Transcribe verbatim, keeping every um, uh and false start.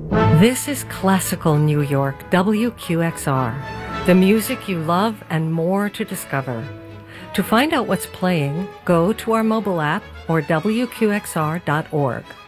This is classical New York, W Q X R. The music you love and more to discover. To find out what's playing, go to our mobile app or W Q X R dot org.